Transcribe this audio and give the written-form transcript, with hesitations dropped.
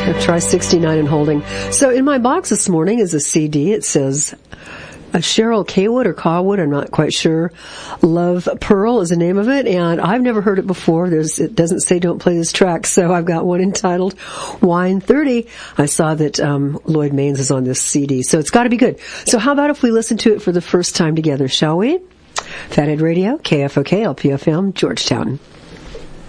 Try 69 and holding. So in my box this morning is a CD. It says a Cheryl Kaywood or Cawood, I'm not quite sure. Love Pearl is the name of it, and I've never heard it before. It doesn't say don't play this track, so I've got one entitled Wine 30. I saw that Lloyd Maines is on this CD, so it's got to be good. So how about if we listen to it for the first time together, shall we? Fathead Radio, KFOK, LPFM, Georgetown.